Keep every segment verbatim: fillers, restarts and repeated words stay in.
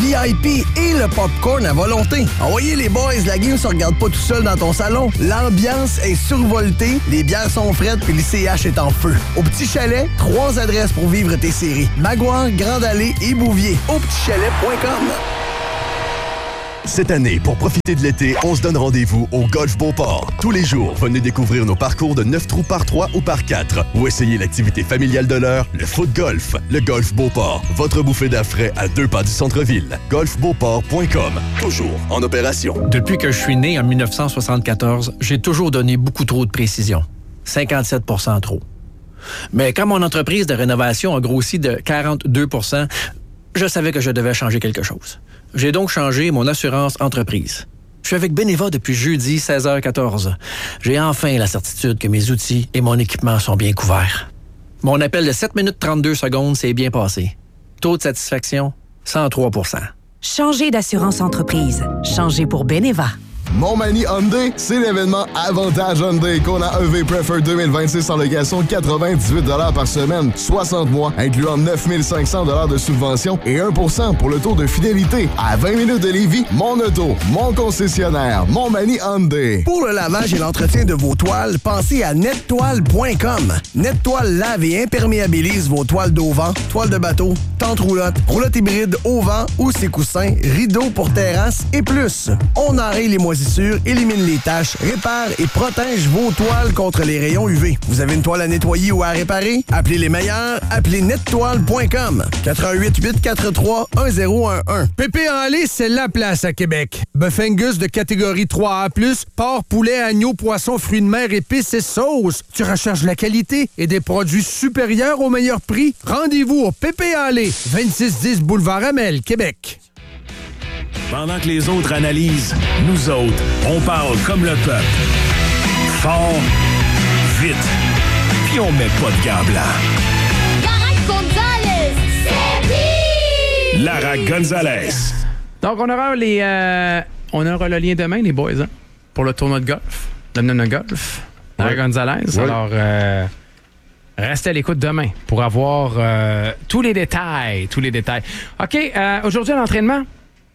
V I P et le popcorn à volonté. Envoyez les boys, la game se regarde pas tout seul dans ton salon. L'ambiance est survoltée, les bières sont frettes puis le C H est en feu. Au Petit Chalet, trois adresses pour vivre tes séries. Maguire, Grande Allée et Bouvier. au petit chalet point com. Cette année, pour profiter de l'été, on se donne rendez-vous au Golf Beauport. Tous les jours, venez découvrir nos parcours de neuf trous par trois ou par quatre ou essayez l'activité familiale de l'heure, le foot golf. Le Golf Beauport, votre bouffée d'air frais à deux pas du centre-ville. golf beauport point com, toujours en opération. Depuis que je suis né en dix-neuf cent soixante-quatorze, j'ai toujours donné beaucoup trop de précision. cinquante-sept pour cent trop. Mais quand mon entreprise de rénovation a grossi de quarante-deux pour cent, je savais que je devais changer quelque chose. J'ai donc changé mon assurance entreprise. Je suis avec Beneva depuis jeudi seize heures quatorze. J'ai enfin la certitude que mes outils et mon équipement sont bien couverts. Mon appel de sept minutes trente-deux secondes s'est bien passé. Taux de satisfaction, cent trois pour cent. Changez d'assurance entreprise. Changez pour Beneva. Montmagny Hyundai, c'est l'événement Avantage Hyundai qu'on a E V Prefer deux mille vingt-six en location quatre-vingt-dix-huit dollars par semaine, soixante mois, incluant neuf mille cinq cents dollars de subvention et un pour cent pour le taux de fidélité. À vingt minutes de Lévis, mon auto, mon concessionnaire, Montmagny Hyundai. Pour le lavage et l'entretien de vos toiles, pensez à nettoile point com. Nettoile lave et imperméabilise vos toiles d'auvent, toiles de bateau, tentes roulottes, roulottes hybrides au vent ou ses coussins, rideaux pour terrasse et plus. On enraye les moisissures, élimine les taches, répare et protège vos toiles contre les rayons U V. Vous avez une toile à nettoyer ou à réparer? Appelez les meilleurs, appelez nettoile point com. quatre un huit, huit quatre trois, un zéro un un. Pépé en lait, c'est la place à Québec. Bœuf Angus de catégorie trois A plus, porc, poulet, agneau, poisson, fruits de mer, épices et sauces. Tu recherches la qualité et des produits supérieurs au meilleur prix? Rendez-vous au Pépé en lait, vingt-six dix Boulevard Amel, Québec. Pendant que les autres analysent, nous autres, on parle comme le peuple. Fort, vite, puis on met pas de gants blancs. Lara Gonzalez, c'est qui? Lara Gonzalez. Donc, on aura les, euh, on aura le lien demain, les boys, hein, pour le tournoi de golf, le Nona Golf. Lara ouais. Gonzalez. Ouais. Alors, euh, restez à l'écoute demain pour avoir euh, tous les détails, tous les détails. OK, euh, aujourd'hui à l'entraînement,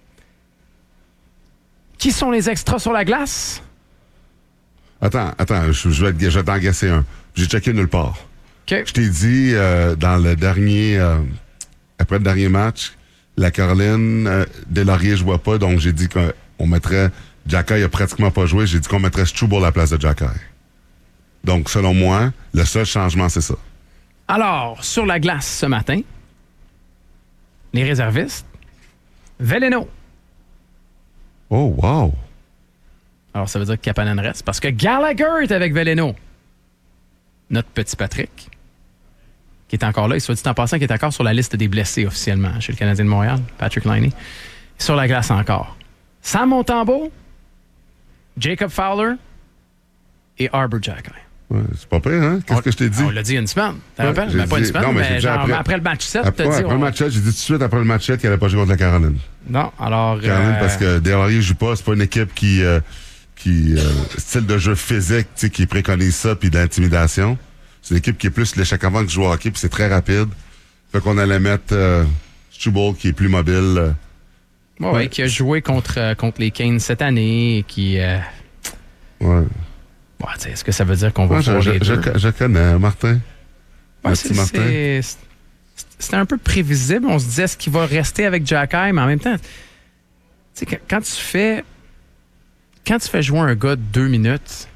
qui sont les extras sur la glace? Attends, attends, je, je vais, je vais t'en gasser un. J'ai checké nulle part. Okay. Je t'ai dit, euh, dans le dernier... Euh, après le dernier match, la Caroline, euh, Deslauriers ne jouait pas, donc j'ai dit qu'on mettrait... Jacky a pratiquement pas joué, j'ai dit qu'on mettrait Struble à la place de Jacky. Donc, selon moi, le seul changement, c'est ça. Alors, sur la glace ce matin, les réservistes, Veleno. Oh, wow! Alors, ça veut dire que Kapanen reste. Parce que Gallagher est avec Veleno. Notre petit Patrick, qui est encore là, il soit dit en passant, qui est encore sur la liste des blessés officiellement chez le Canadien de Montréal, Patrick Laine. Sur la glace encore. Sam Montembeault, Jacob Fowler et Arbor Jacky. Ouais, c'est pas pire, hein? Qu'est-ce on, que je t'ai dit? On l'a dit il y a une semaine. Tu te ouais, rappelles? Ben, pas une semaine, non, mais, mais genre après, après le match sept. Après, t'as ouais, dit, après on... le match sept, j'ai dit tout de suite après le match sept qu'il n'allait pas jouer contre la Caroline. Non, alors... Caroline, euh... parce que Deslauriers ne joue pas, c'est pas une équipe qui... Euh, qui euh, style de jeu physique, tu sais, qui préconise ça, puis de l'intimidation. C'est une équipe qui est plus l'échec avant que joue au hockey, puis c'est très rapide. Fait qu'on allait mettre euh, Struble, qui est plus mobile. Euh, ouais, ouais, qui a joué contre, euh, contre les Canes cette année, et qui... Euh... Ouais. Bon, est-ce que ça veut dire qu'on va ouais, voir je, les je, deux? Je, je connais, Martin. Ouais, c'est, Martin. C'est, c'était un peu prévisible. On se disait, est-ce qu'il va rester avec Jacky? Mais en même temps, tu sais, quand, quand tu fais... Quand tu fais jouer un gars de deux minutes...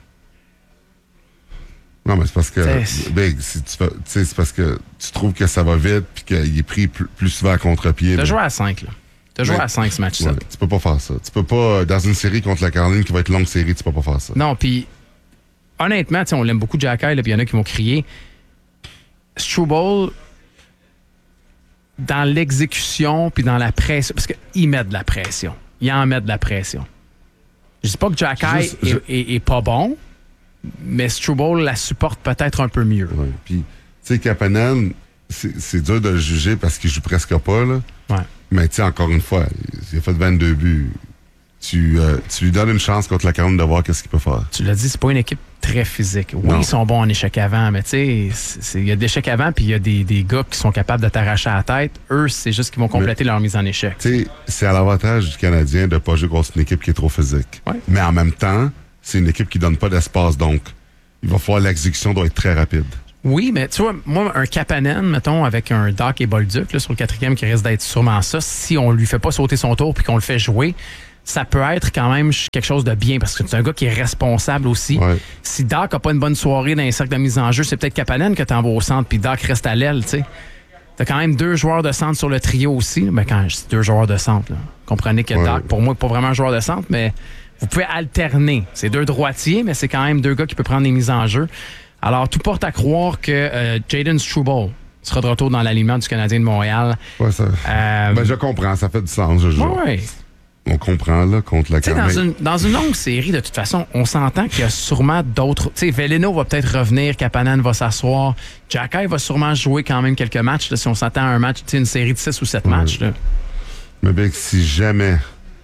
Non, mais c'est parce que... Big, si tu fais, c'est parce que tu trouves que ça va vite puis qu'il est pris plus, plus souvent à contre-pied. T'as mais... joué à cinq, là. T'as joué à cinq ce match-là. Ouais, tu peux pas faire ça. Tu peux pas... Dans une série contre la Caroline qui va être longue série, tu peux pas faire ça. Non, puis... Honnêtement, on l'aime beaucoup, Jacky, puis il y en a qui vont crier. Struble, dans l'exécution puis dans la pression... Parce qu'il met de la pression. Il en met de la pression. Je dis pas que Jacky est, je... est, est pas bon, mais Struble la supporte peut-être un peu mieux. Ouais. Puis, tu sais, Kapanen, c'est, c'est dur de le juger parce qu'il joue presque pas, là. Ouais. Mais, tu sais, encore une fois, il a fait vingt-deux buts. Tu, euh, tu lui donnes une chance contre la Caroline de voir qu'est-ce qu'il peut faire. Tu l'as dit, c'est pas une équipe très physique. Oui, Non. ils sont bons en échec avant, mais tu sais, il y a des échecs avant, puis il y a des, des gars qui sont capables de t'arracher à la tête. Eux, c'est juste qu'ils vont compléter mais, leur mise en échec. Tu sais, c'est à l'avantage du Canadien de ne pas jouer contre une équipe qui est trop physique. Ouais. Mais en même temps, c'est une équipe qui donne pas d'espace, donc il va falloir l'exécution doit être très rapide. Oui, mais tu vois, moi, un Kapanen, mettons, avec un Doc et Bolduc là, sur le quatrième qui risque d'être sûrement ça, si on lui fait pas sauter son tour puis qu'on le fait jouer, ça peut être quand même quelque chose de bien parce que c'est un gars qui est responsable aussi. Ouais. Si Doc n'a pas une bonne soirée dans les cercles de mise en jeu, c'est peut-être Kapanen que tu envoies au centre puis Doc reste à l'aile, tu sais. T'as quand même deux joueurs de centre sur le trio aussi. Ben, quand je dis deux joueurs de centre, là, comprenez que ouais. Doc, pour moi, n'est pas vraiment un joueur de centre, mais vous pouvez alterner. C'est deux droitiers, mais c'est quand même deux gars qui peuvent prendre les mises en jeu. Alors, tout porte à croire que euh, Jayden Struble sera de retour dans l'alignement du Canadien de Montréal. Ouais, ça... euh... ben, je comprends, ça fait du sens. Je joue. Ouais. On comprend, là, contre la Canadien. Dans une, dans une longue série, de toute façon, on s'entend qu'il y a sûrement d'autres... Tu sais, Veleno va peut-être revenir, Kapanen va s'asseoir, Xhekaj va sûrement jouer quand même quelques matchs, là, si on s'entend à un match, tu sais, une série de six ou sept ouais. matchs. Là. Mais bien, si jamais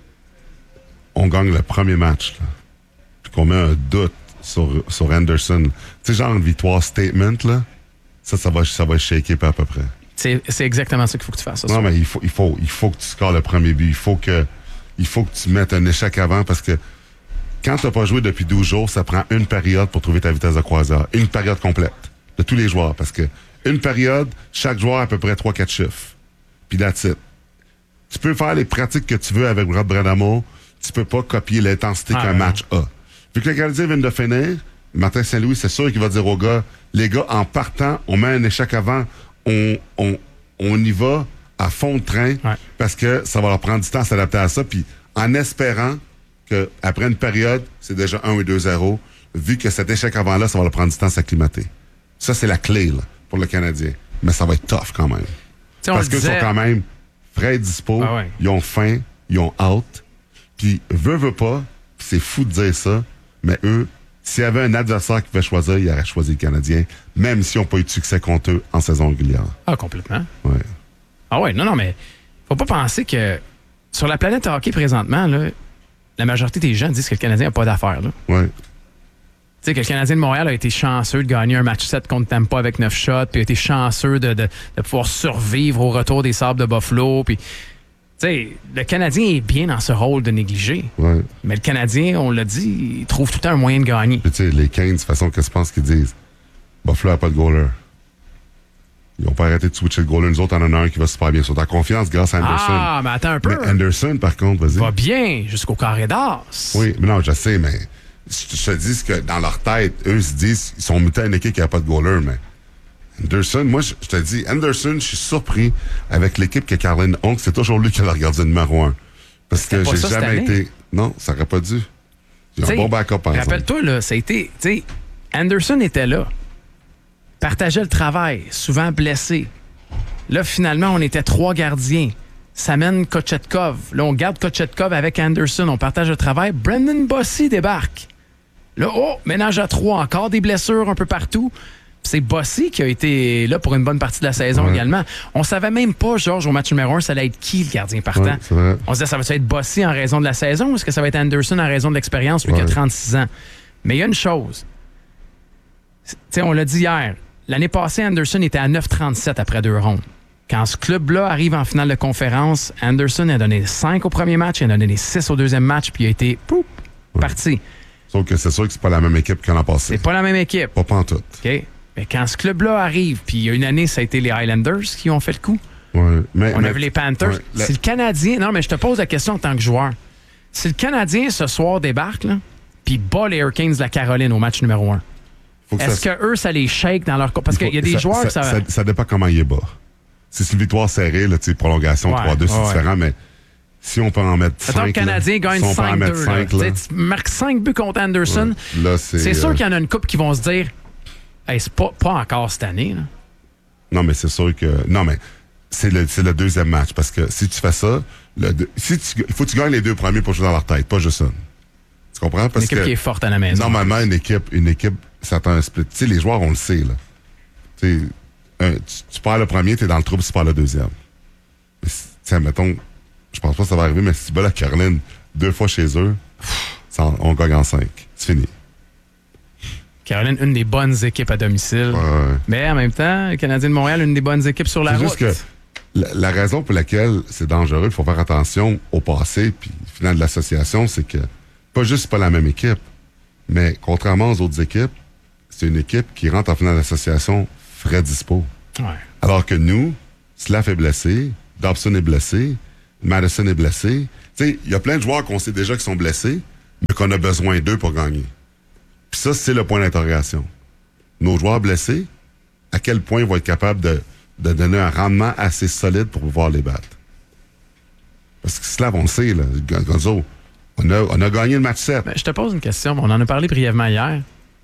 on gagne le premier match, là, puis qu'on met un doute sur, sur Anderson, tu sais, genre une victoire statement, là, ça, ça va, ça va shaker à peu près. C'est, c'est exactement ça qu'il faut que tu fasses. Ça, non, mais il faut, il, faut, il faut que tu scores le premier but. Il faut que... Il faut que tu mettes un échec avant parce que quand tu n'as pas joué depuis douze jours, ça prend une période pour trouver ta vitesse de croisière. Une période complète de tous les joueurs parce que une période, chaque joueur a à peu près trois quatre chiffres. Puis that's it. Tu peux faire les pratiques que tu veux avec Brad Bradamo, tu peux pas copier l'intensité ah, qu'un ouais. match a. Vu que le Canadien vient de finir, Martin Saint-Louis, c'est sûr qu'il va dire aux gars, les gars, en partant, on met un échec avant, on, on, on y va à fond de train, ouais. parce que ça va leur prendre du temps à s'adapter à ça, puis en espérant qu'après une période, c'est déjà un ou deux zéro, vu que cet échec avant-là, ça va leur prendre du temps à s'acclimater. Ça, c'est la clé là, pour le Canadien. Mais ça va être tough quand même. T'sais, parce qu'ils disait... sont quand même frais et dispo, ah ouais. ils ont faim, ils ont hâte, puis veut, veut pas, c'est fou de dire ça, mais eux, s'il y avait un adversaire qui pouvait choisir, ils auraient choisi le Canadien, même s'ils n'ont pas eu de succès contre eux en saison régulière. Ah, complètement. Ouais. Ah ouais, non, non, mais faut pas penser que sur la planète hockey présentement, là, la majorité des gens disent que le Canadien n'a pas d'affaires. Oui. Tu sais, que le Canadien de Montréal a été chanceux de gagner un match sept contre Tampa avec neuf shots, puis a été chanceux de, de, de pouvoir survivre au retour des Sables de Buffalo. Puis, tu sais, le Canadien est bien dans ce rôle de négligé. Ouais. Mais le Canadien, on l'a dit, il trouve tout le temps un moyen de gagner. Puis, tu sais, les Canes, de toute façon, qu'est-ce que je pense qu'ils disent? Buffalo n'a pas de goaler. Ils n'ont pas arrêté de switcher le goaler. Nous autres, on en a un qui va super bien. Ils sont en confiance grâce à Anderson. Ah, mais attends un peu. Mais Anderson, par contre, vas-y. Va bien jusqu'au carré d'as. Oui, mais non, je sais, mais je te dis que dans leur tête, eux, ils se disent ils sont mutés à une équipe qui n'a pas de goaler, mais Anderson, moi, je, je te dis, Anderson, je suis surpris avec l'équipe que Carlin Onk, c'est toujours lui qui a le gardien numéro un. Parce que j'ai jamais été... Non, ça n'aurait pas dû. J'ai un bon backup, par exemple. Rappelle-toi, là, ça a été... Tu sais, Anderson était là. Partageait le travail, souvent blessé. Là, finalement, on était trois gardiens. Ça mène Kochetkov. Là, on garde Kochetkov avec Anderson. On partage le travail. Brendan Bossy débarque. Là, oh, ménage à trois. Encore des blessures un peu partout. C'est Bossy qui a été là pour une bonne partie de la saison ouais. également. On savait même pas, Georges, au match numéro un, ça allait être qui le gardien partant. Ouais, on se disait, ça va être Bossy en raison de la saison ou est-ce que ça va être Anderson en raison de l'expérience, lui ouais. qui a trente-six ans? Mais il y a une chose. Tu sais, on l'a dit hier. L'année passée, Anderson était à neuf trente-sept après deux rondes. Quand ce club-là arrive en finale de conférence, Anderson a donné cinq au premier match, il a donné six au deuxième match, puis il a été poup, ouais. parti. Sauf que c'est sûr que c'est pas la même équipe qu'en l'an passé. C'est pas la même équipe. Pas pantoute. OK. Mais quand ce club-là arrive, puis il y a une année, ça a été les Highlanders qui ont fait le coup. Ouais, mais, On mais, a vu les Panthers. Ouais, la... Si le Canadien... Non, mais je te pose la question en tant que joueur. Si le Canadien, ce soir, débarque, là, puis bat les Hurricanes de la Caroline au match numéro un, que est-ce ça... que eux, ça les shake dans leur... Parce qu'il y a des ça, joueurs ça, que ça... ça... Ça dépend comment il est bas. Si c'est une victoire serrée, là, prolongation ouais, trois deux, c'est ouais. différent, mais si on peut en mettre cinq... Attends, le Canadien gagne si cinq deux. Là. Là. Tu marques cinq buts contre Anderson. Ouais. Là, c'est c'est sûr euh... qu'il y en a une couple qui vont se dire hey, c'est pas, pas encore cette année. Là. Non, mais c'est sûr que... Non, mais c'est le, c'est le deuxième match. Parce que si tu fais ça, le, si tu, il faut que tu gagnes les deux premiers pour jouer dans leur tête, pas juste ça. Tu comprends? Parce une équipe que, qui est forte à la maison. Normalement, une équipe, une équipe, ça attend un split. Tu sais, les joueurs, on le sait, là. Tu sais, un, tu, tu perds le premier, t'es dans le trouble, tu perds le deuxième. Mais, tiens, mettons, je pense pas que ça va arriver, mais si tu bats la Caroline deux fois chez eux, ça, on gagne en cinq. C'est fini. Caroline, une des bonnes équipes à domicile. Ouais. Mais en même temps, le Canadien de Montréal, une des bonnes équipes sur la c'est route. Juste que la, la raison pour laquelle c'est dangereux, il faut faire attention au passé, puis au final de l'association, c'est que pas juste c'est pas la même équipe, mais contrairement aux autres équipes, c'est une équipe qui rentre en finale d'association frais dispo. Ouais. Alors que nous, Slav est blessé, Dobson est blessé, Madison est blessé. Tu sais, il y a plein de joueurs qu'on sait déjà qui sont blessés, mais qu'on a besoin d'eux pour gagner. Puis ça, c'est le point d'interrogation. Nos joueurs blessés, à quel point ils vont être capables de, de donner un rendement assez solide pour pouvoir les battre. Parce que Slav, on le sait, là, Gonzo, on a, on a gagné le match sept. Ben, je te pose une question. On en a parlé brièvement hier.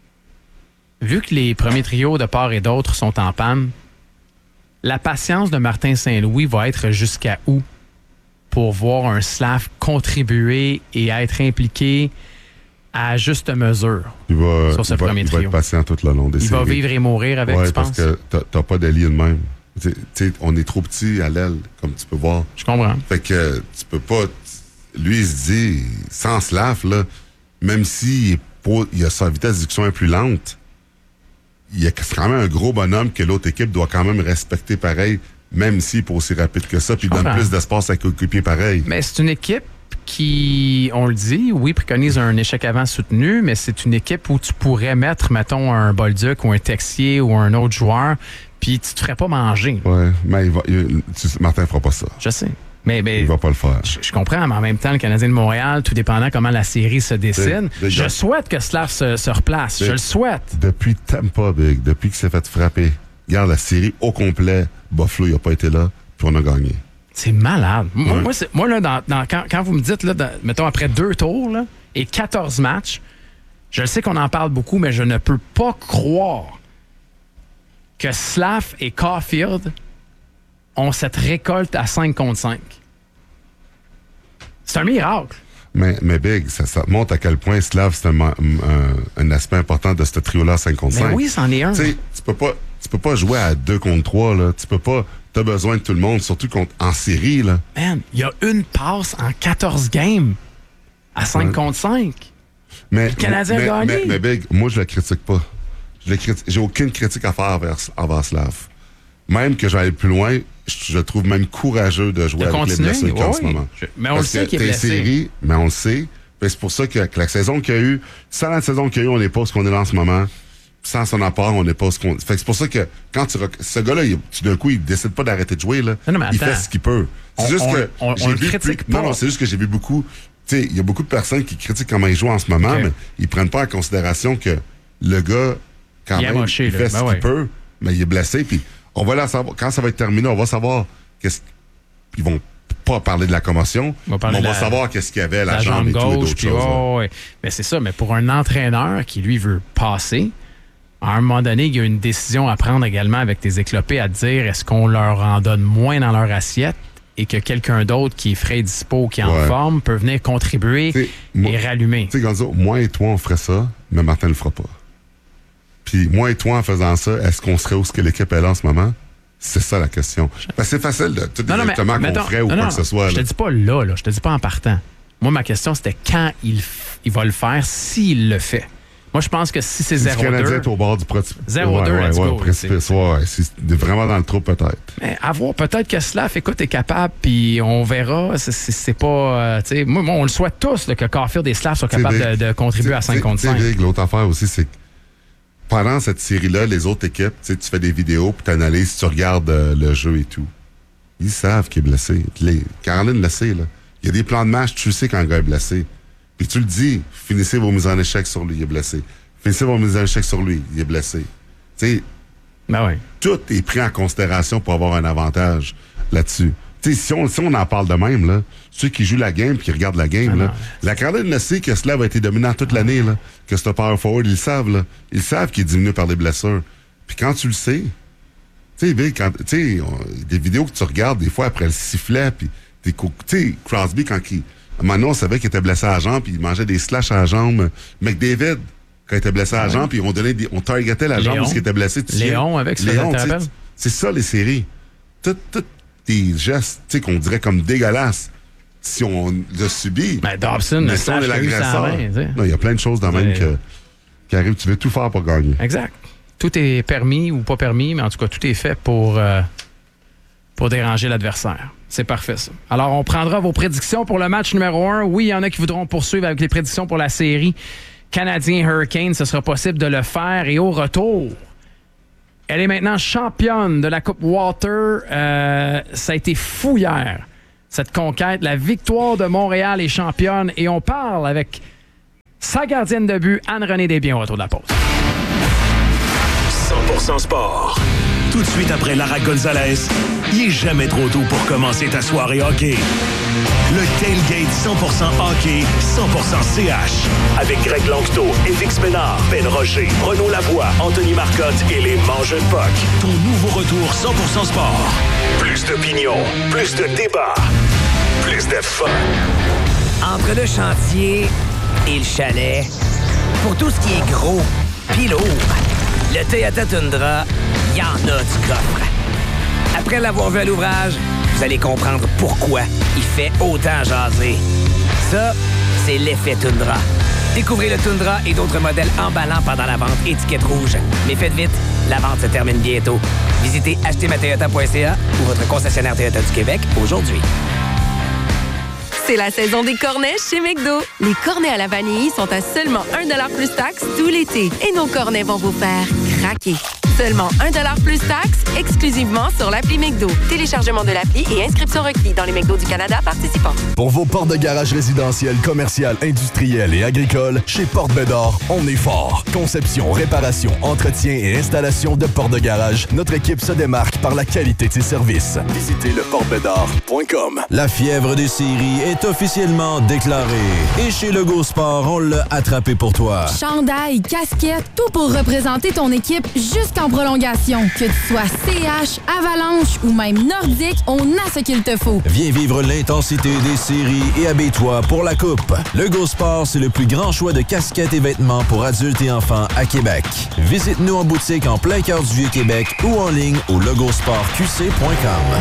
Vu que les premiers trios de part et d'autre sont en panne, la patience de Martin Saint-Louis va être jusqu'à où pour voir un Slav contribuer et être impliqué à juste mesure il va, sur ce il va, premier il trio? va être patient tout le long des Il séries. va vivre et mourir avec, ouais, tu parce penses? que t'as, t'as pas d'allié de même. Tu sais, on est trop petit à l'aile, comme tu peux voir. Je comprends. Fait que tu peux pas... Lui, il se dit, sans Slav, là, même s'il il a sa vitesse d'exécution est plus lente, il y a quand même un gros bonhomme que l'autre équipe doit quand même respecter pareil, même s'il est pas aussi rapide que ça, puis il donne plus d'espace à coéquipier pareil. Mais c'est une équipe qui, on le dit, oui, préconise un échec avant soutenu, mais c'est une équipe où tu pourrais mettre, mettons, un Bolduc ou un Texier ou un autre joueur, puis tu te ferais pas manger. Ouais, mais il va, il, tu, Martin fera pas ça. Je sais. Mais, mais il va pas le faire. Je, je comprends, mais en même temps, le Canadien de Montréal, tout dépendant comment la série se dessine, c'est, je souhaite que Slav se, se replace. Je le souhaite. Depuis Tampa, Big, depuis qu'il s'est fait frapper, regarde la série au complet, Buffalo, il a pas été là, puis on a gagné. C'est malade. Ouais. Moi, moi, c'est, moi là, dans, dans, quand, quand vous me dites, là, dans, mettons, après deux tours là, et quatorze matchs, je sais qu'on en parle beaucoup, mais je ne peux pas croire que Slav et Caulfield ont cette récolte à cinq contre cinq. C'est un miracle. Mais, mais Big, ça, ça montre à quel point Slav, c'est un, un, un aspect important de ce trio-là cinq contre cinq. Mais oui, c'en est un. Tu sais, tu peux pas, tu peux pas jouer à deux contre trois, là. Tu peux pas, t'as besoin de tout le monde, surtout contre, en série, là. Man, il y a une passe en quatorze games à cinq ouais. contre cinq. Mais, le Canadien mais, a gagné. Mais, mais Big, moi, je le critique pas. Je le critique, j'ai aucune critique à faire envers, envers Slav. Même que j'aille plus loin, je, je trouve même courageux de jouer de avec les blessés qu'il y a en ce moment. Je, mais on Parce le sait qu'il est blessé. Série, mais on le sait. C'est pour ça que, que la saison qu'il y a eu, sans la saison qu'il y a eu, on n'est pas ce qu'on est là en ce moment. Sans son apport, on n'est pas ce qu'on... Fait que c'est pour ça que quand tu rec... ce gars-là, il, tout d'un coup, il décide pas d'arrêter de jouer, là. Non, non, il fait ce qu'il peut. C'est on, juste on, que... On, j'ai on vu le critique plus... pas. Non, non, c'est juste que j'ai vu beaucoup... Tu sais, il y a beaucoup de personnes qui critiquent comment il joue en ce moment, okay. mais ils prennent pas en considération que le gars, quand il même, moché, il fait ben ce ouais. qu'il peut, mais il est blessé, puis on va là savoir... Quand ça va être terminé, on va savoir qu'est-ce... Ils vont pas parler de la commotion, on va, mais on va la, savoir qu'est-ce qu'il y avait à la, la jambe, jambe et tout et gauche, d'autres puis, choses. Oh, ouais. Mais c'est ça, mais pour un entraîneur qui, lui, veut passer, à un moment donné, il y a une décision à prendre également avec tes éclopés à dire est-ce qu'on leur en donne moins dans leur assiette et que quelqu'un d'autre qui est frais et dispo, qui est en ouais. forme, peut venir contribuer t'sais, et moi, rallumer. Tu sais, Gonzo, moi et toi, on ferait ça, mais Martin le fera pas. Puis moi et toi, en faisant ça, est-ce qu'on serait où ce que l'équipe est là en ce moment? C'est ça la question. Ben, c'est facile de tout dire exactement qu'on ferait ou non, quoi non, que ce soit. Je là. te dis pas là, là, je te dis pas en partant. Moi, ma question, c'était quand il, il va le faire, s'il le fait. Moi, je pense que si c'est zéro deux... Le Canadien est au bord du précipice. zéro deux, ouais, let's ouais, go. précipice, ouais, c'est vraiment dans le trou, peut-être. Mais à voir, peut-être que Slav, écoute, est capable, puis on verra. C'est, c'est, c'est pas... Euh, tu sais, moi, moi, on le souhaite tous, là, que Caulfield et Slav soient capables de, de contribuer à cinq contre cinq. L'autre affaire aussi, c'est que pendant cette série-là, les autres équipes, tu fais des vidéos, puis tu analyses, tu regardes euh, le jeu et tout. Ils savent qu'il est blessé. Les... Caroline le sait, là. Il y a des plans de match, tu sais quand un gars est blessé. Puis tu le dis, finissez vos mises en échec sur lui, il est blessé. Finissez vos mises en échec sur lui, il est blessé. Tu sais, ben ouais. tout est pris en considération pour avoir un avantage là-dessus. Tu sais, si on, si on en parle de même, là, ceux qui jouent la game et qui regardent la game, ah là, la Caroline le sait que Slav a été dominant toute l'année, là, que c'est un power forward, ils le savent. Là. Ils savent qu'il est diminué par des blessures. Puis quand tu le sais, tu sais, Bill, quand, tu sais, des vidéos que tu regardes, des fois après le sifflet, puis tu sais, Crosby, quand il. Maintenant, on savait qu'il était blessé à la jambe, puis il mangeait des slashs à la jambe. McDavid, quand il était blessé à la jambe, puis on donnait des, on targetait la jambe Léon. où il était blessé. Tu Léon, avec ça, Léon, c'est ça, les séries. Tout, tout des gestes, tu sais, qu'on dirait comme dégueulasses. Si on l'a subi. Ben, Dobson, mais le si on est slash l'agresseur. main, Non, il y a plein de choses dans même que. qui arrive, tu veux tout faire pour gagner. Exact. Tout est permis ou pas permis, mais en tout cas, tout est fait pour, euh, pour déranger l'adversaire. C'est parfait, ça. Alors, on prendra vos prédictions pour le match numéro un. Oui, il y en a qui voudront poursuivre avec les prédictions pour la série Canadien-Hurricane. Ce sera possible de le faire. Et au retour, elle est maintenant championne de la Coupe Walter. Euh, ça a été fou hier, cette conquête. La victoire de Montréal est championne. Et on parle avec sa gardienne de but, Anne-Renée Desbiens, au retour de la pause. cent pour cent sport. Tout de suite après Lara Gonzalez, il est jamais trop tôt pour commencer ta soirée hockey. Le Tailgate cent pour cent hockey, cent pour cent C H. Avec Greg Langto, Félix Ménard, Ben Rocher, Renaud Lavoie, Anthony Marcotte et les Mangeux de Puck. Ton nouveau retour cent pour cent sport. Plus d'opinion, plus de débat, plus de fun. Entre le chantier et le chalet, pour tout ce qui est gros pis lourd, le Toyota Tundra, il y en a du coffre. Après l'avoir vu à l'ouvrage, vous allez comprendre pourquoi il fait autant jaser. Ça, c'est l'effet Tundra. Découvrez le Tundra et d'autres modèles emballants pendant la vente étiquette rouge. Mais faites vite, la vente se termine bientôt. Visitez acheter ma toyota point c a ou votre concessionnaire Toyota du Québec aujourd'hui. C'est la saison des cornets chez McDo. Les cornets à la vanille sont à seulement un dollar plus taxe tout l'été. Et nos cornets vont vous faire craquer. Seulement un dollar plus taxe, exclusivement sur l'appli McDo. Téléchargement de l'appli et inscription requis dans les McDo du Canada participants. Pour vos portes de garage résidentielles, commerciales, industrielles et agricoles, chez Porte Bédard, on est fort. Conception, réparation, entretien et installation de portes de garage, notre équipe se démarque par la qualité de ses services. Visitez le porte bédard point com. La fièvre des séries est officiellement déclarée. Et chez Lego Sport, on l'a attrapé pour toi. Chandail, casquette, tout pour représenter ton équipe jusqu'en prolongation. Que tu sois C H, Avalanche ou même Nordique, on a ce qu'il te faut. Viens vivre l'intensité des séries et habille-toi pour la coupe. Lego Sport, c'est le plus grand choix de casquettes et vêtements pour adultes et enfants à Québec. Visite-nous en boutique en plein cœur du Vieux-Québec ou en ligne au logosport q c point com.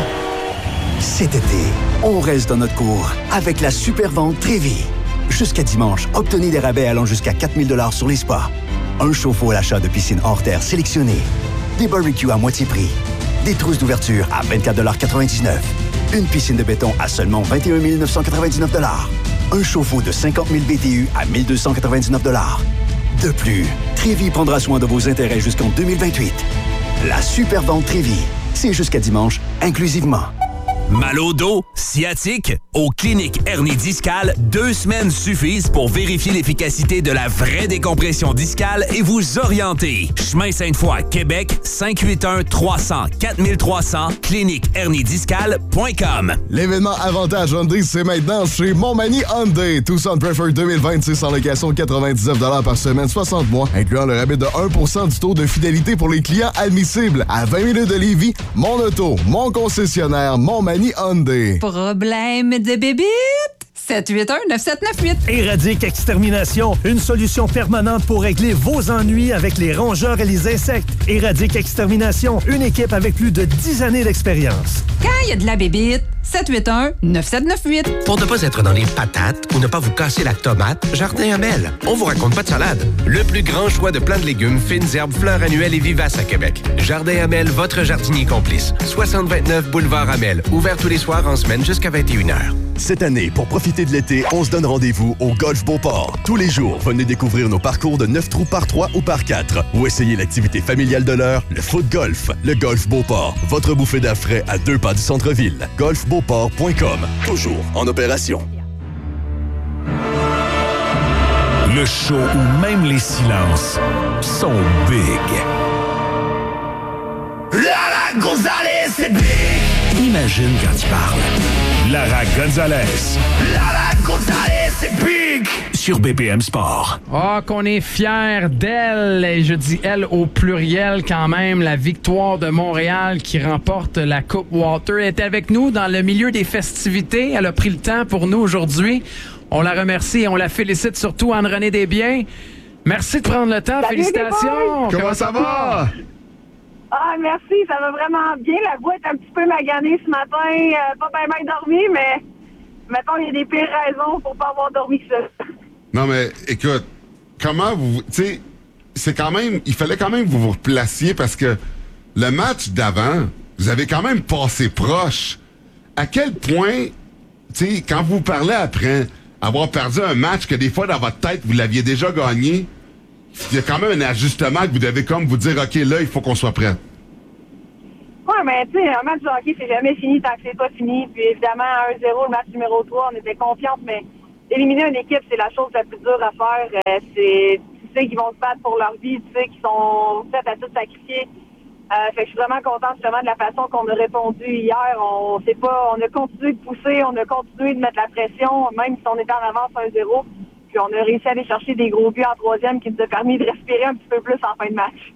Cet été, on reste dans notre cours avec la super vente Trévis. Jusqu'à dimanche, obtenez des rabais allant jusqu'à quatre mille dollars sur les spas. Un chauffe-eau à l'achat de piscine hors terre sélectionnée. Des barbecues à moitié prix. Des trousses d'ouverture à vingt-quatre quatre-vingt-dix-neuf. Une piscine de béton à seulement vingt et un mille neuf cent quatre-vingt-dix-neuf dollars. Un chauffe-eau de cinquante mille B T U à mille deux cent quatre-vingt-dix-neuf dollars. De plus, Trévis prendra soin de vos intérêts jusqu'en deux mille vingt-huit. La super vente Trévis, c'est jusqu'à dimanche, inclusivement. Mal au dos, sciatique? Au Clinique Hernie Discale, deux semaines suffisent pour vérifier l'efficacité de la vraie décompression discale et vous orienter. Chemin Sainte-Foy, Québec, cinq huit un trois cents quatre trois cents, clinique hernie discale point com. L'événement Avantage Hyundai, c'est maintenant chez Montmagny Hyundai. Tucson Prefer deux mille vingt-six en location quatre-vingt-dix-neuf dollars par semaine, soixante mois, incluant le rabais de un pour cent du taux de fidélité pour les clients admissibles. À vingt minutes de Lévis, mon auto, mon concessionnaire, Montmagny Hyundai. Problème de bébite? sept huit un neuf sept neuf huit. Éradique Extermination, une solution permanente pour régler vos ennuis avec les rongeurs et les insectes. Éradique Extermination, une équipe avec plus de dix années d'expérience. Quand il y a de la bébite, sept huit un neuf sept neuf huit. Pour ne pas être dans les patates ou ne pas vous casser la tomate, Jardin Amel. On vous raconte pas de salade. Le plus grand choix de plants de légumes, fines herbes, fleurs annuelles et vivaces à Québec. Jardin Amel, votre jardinier complice. soixante vingt-neuf boulevard Amel. Ouvert tous les soirs en semaine jusqu'à vingt et une heures. Cette année, pour profiter de l'été, on se donne rendez-vous au Golf Beauport. Tous les jours, venez découvrir nos parcours de neuf trous par trois ou par quatre. Ou essayez l'activité familiale de l'heure, le foot golf. Le Golf Beauport, votre bouffée d'air frais à deux pas du centre-ville. golf beauport point com, toujours en opération. Le show où même les silences sont big. Lara Gonzalez, c'est big! Imagine quand il parle. Lara Gonzalez. Lara Gonzalez, c'est big! Sur B P M Sport. Ah, oh, qu'on est fiers d'elle, et je dis elle au pluriel quand même, la victoire de Montréal qui remporte la Coupe Walter. Elle était avec nous dans le milieu des festivités. Elle a pris le temps pour nous aujourd'hui. On la remercie et on la félicite surtout, Anne-Renée Desbiens. Merci de prendre le temps. Salut, félicitations. Comment ça va? Ah, merci, ça va vraiment bien. La voix est un petit peu maganée ce matin. Euh, pas bien bien dormi, mais mettons, il y a des pires raisons pour pas avoir dormi ça. Non, mais écoute, comment vous... Tu sais, c'est quand même, il fallait quand même que vous vous replaciez parce que le match d'avant, vous avez quand même passé proche. À quel point, tu sais, quand vous parlez après avoir perdu un match que des fois dans votre tête, vous l'aviez déjà gagné, il y a quand même un ajustement que vous devez comme vous dire, OK, là, il faut qu'on soit prêt. Oui, mais tu sais, un match de hockey, c'est jamais fini tant que c'est pas fini. Puis évidemment, un zéro, le match numéro trois, on était confiants, mais éliminer une équipe, c'est la chose la plus dure à faire. Euh, c'est, tu sais qu'ils vont se battre pour leur vie, tu sais qu'ils sont prêts à tout sacrifier. Euh, fait que je suis vraiment contente justement de la façon qu'on a répondu hier. On sait pas, on a continué de pousser, on a continué de mettre la pression, même si on était en avance un zéro. Puis on a réussi à aller chercher des gros buts en troisième qui nous a permis de respirer un petit peu plus en fin de match.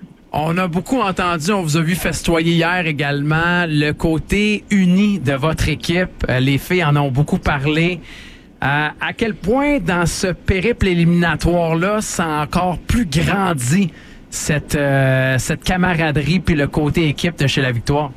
On a beaucoup entendu, on vous a vu festoyer hier également, le côté uni de votre équipe. Euh, les filles en ont beaucoup parlé. Euh, à quel point, dans ce périple éliminatoire-là, ça a encore plus grandi cette, euh, cette camaraderie puis le côté équipe de chez La Victoire?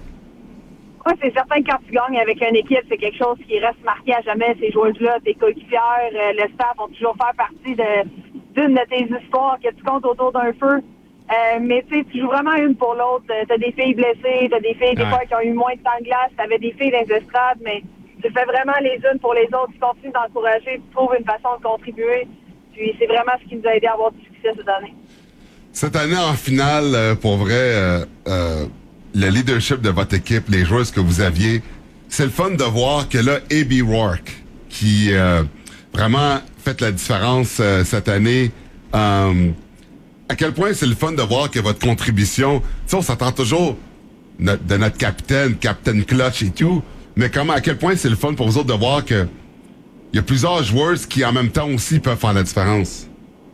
Oui, c'est certain que quand tu gagnes avec une équipe, c'est quelque chose qui reste marqué à jamais. Ces joueuses-là, tes coéquipières, euh, le staff vont toujours faire partie de, d'une de tes histoires que tu comptes autour d'un feu. Euh, mais tu sais, tu joues vraiment une pour l'autre. Euh, t'as des filles blessées, t'as des filles des ouais. fois qui ont eu moins de temps de glace, t'avais des filles dans les estrades, mais tu fais vraiment les unes pour les autres. Tu continues d'encourager, tu trouves une façon de contribuer. Puis c'est vraiment ce qui nous a aidé à avoir du succès cette année. Cette année, en finale, euh, pour vrai, euh, euh, le leadership de votre équipe, les joueuses que vous aviez, c'est le fun de voir que là, Abby Rourke, qui euh, vraiment fait la différence euh, cette année, euh, à quel point c'est le fun de voir que votre contribution, tu sais, on s'attend toujours no- de notre capitaine, Captain Clutch et tout, mais comment, à quel point c'est le fun pour vous autres de voir que il y a plusieurs joueuses qui, en même temps aussi, peuvent faire la différence.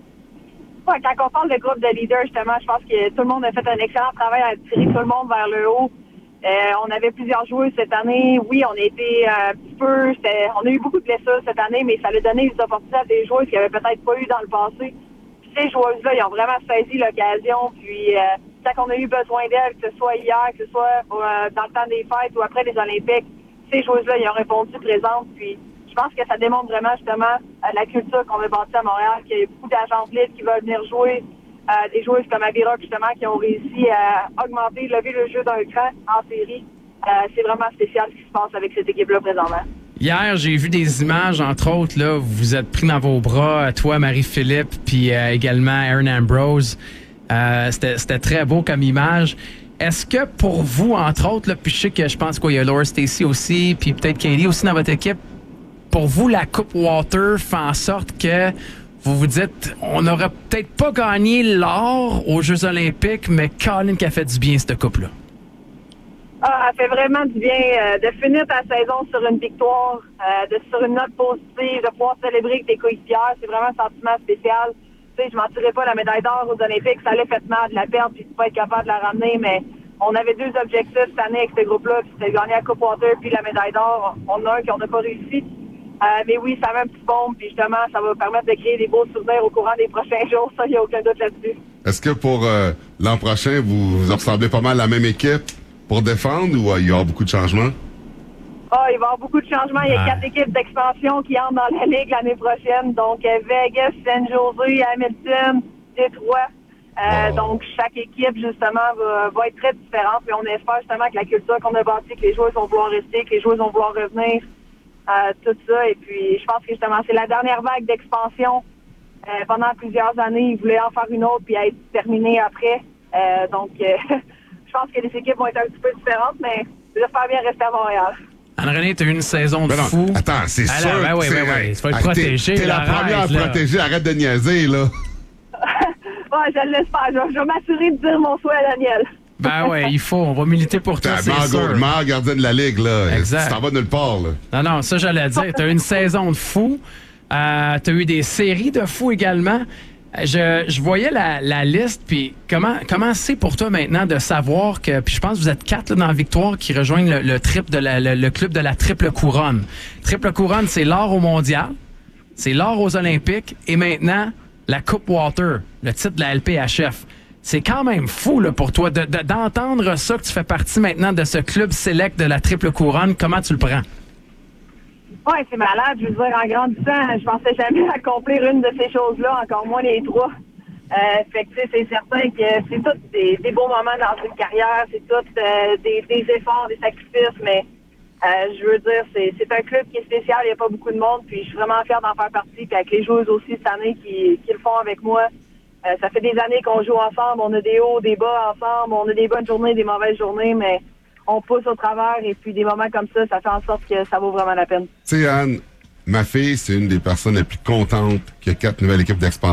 Ouais, quand on parle de groupe de leaders, justement, je pense que tout le monde a fait un excellent travail à tirer tout le monde vers le haut. Euh, on avait plusieurs joueuses cette année. Oui, on a été euh, un petit peu... On a eu beaucoup de blessures cette année, mais ça a donné des opportunités à des joueuses qui n'avaient peut-être pas eu dans le passé. Ces joueuses-là, ils ont vraiment saisi l'occasion. Puis, euh, quand on a eu besoin d'elles, que ce soit hier, que ce soit euh, dans le temps des fêtes ou après les Olympiques, ces joueuses-là, ils ont répondu présentes. Puis, je pense que ça démontre vraiment, justement, euh, la culture qu'on a bâtie à Montréal, qu'il y a beaucoup d'agents libres qui veulent venir jouer. Euh, des joueuses comme Avira, justement, qui ont réussi à augmenter, lever le jeu d'un cran en série. Euh, c'est vraiment spécial ce qui se passe avec cette équipe-là présentement. Hier, j'ai vu des images, entre autres, là, vous vous êtes pris dans vos bras, toi, Marie-Philippe, puis euh, également Aaron Ambrose. Euh, c'était, c'était très beau comme image. Est-ce que pour vous, entre autres, là, puis je sais que je pense qu'il y a Laura Stacey aussi, puis peut-être Katie aussi dans votre équipe, pour vous, la Coupe Walter fait en sorte que vous vous dites, on n'aurait peut-être pas gagné l'or aux Jeux Olympiques, mais Colin qui a fait du bien, cette coupe-là. Ah, elle fait vraiment du bien euh, de finir ta saison sur une victoire, euh, de sur une note positive, de pouvoir célébrer avec tes coéquipières. C'est vraiment un sentiment spécial. Tu sais, je m'en tirais pas la médaille d'or aux Olympiques. Ça allait fait mal de la perdre puis de pas être capable de la ramener, mais on avait deux objectifs cette année avec ce groupe-là, puis c'était de gagner la Coupe Walter puis la médaille d'or. On en a un qu'on n'a pas réussi. Euh, mais oui, ça met un petit bombe, puis justement, ça va permettre de créer des beaux souvenirs au courant des prochains jours. Ça, il n'y a aucun doute là-dessus. Est-ce que pour euh, l'an prochain, vous, vous ressemblez pas mal à la même équipe pour défendre ou euh, il y aura beaucoup de changements? Ah, il va y avoir beaucoup de changements. Il y a ah. quatre équipes d'expansion qui entrent dans la Ligue l'année prochaine. Donc, euh, Vegas, San Jose, Hamilton, Détroit. Euh, wow. Donc, chaque équipe, justement, va, va être très différente. Puis on espère justement que la culture qu'on a bâtie, que les joueurs vont vouloir rester, que les joueurs vont vouloir revenir. Euh, tout ça, et puis je pense que justement c'est la dernière vague d'expansion. Euh, pendant plusieurs années, ils voulaient en faire une autre puis être terminée après. Euh, donc euh, je pense que les équipes vont être un petit peu différentes, mais j'espère bien rester à Montréal. Anne-Renée, t'as eu une saison de ben non, fou. Attends, c'est ah, sûr. Là, ben oui, c'est, ben oui, il faut être ah, protégé. T'es, t'es la arrête, première à là. protéger, arrête de niaiser, là. Ouais, je l'espère. Je, je vais m'assurer de dire mon souhait à Daniel. Ben ouais, il faut. On va militer pour toi, c'est sûr. Le meilleur gardien de la Ligue, là. Exact. Tu t'en vas nulle part, là. Non, non, ça, j'allais dire. T'as eu une saison de fou. Euh, t'as eu des séries de fou également. Je, je voyais la, la liste, puis comment, comment c'est pour toi maintenant de savoir que, puis je pense que vous êtes quatre là, dans la victoire qui rejoignent le, le, trip de la, le, le club de la triple couronne. Triple couronne, c'est l'or au mondial, c'est l'or aux Olympiques, et maintenant, la Coupe Walter, le titre de la L P H F. C'est quand même fou là, pour toi de, de, d'entendre ça, que tu fais partie maintenant de ce club select de la triple couronne. Comment tu le prends? Oui, c'est malade. Je veux dire, en grandissant, je pensais jamais accomplir une de ces choses-là, encore moins les trois. Euh, fait que, tu sais, c'est certain que c'est tous des, des beaux moments dans une carrière, c'est tous euh, des, des efforts, des sacrifices, mais euh, je veux dire, c'est, c'est un club qui est spécial, il n'y a pas beaucoup de monde, puis je suis vraiment fière d'en faire partie, puis avec les joueuses aussi cette année qui, qui le font avec moi. Euh, ça fait des années qu'on joue ensemble, on a des hauts, des bas ensemble, on a des bonnes journées, des mauvaises journées, mais on pousse au travers et puis des moments comme ça, ça fait en sorte que ça vaut vraiment la peine. Tu sais, Anne, ma fille, c'est une des personnes les plus contentes qu'il y a quatre nouvelles équipes d'expansion.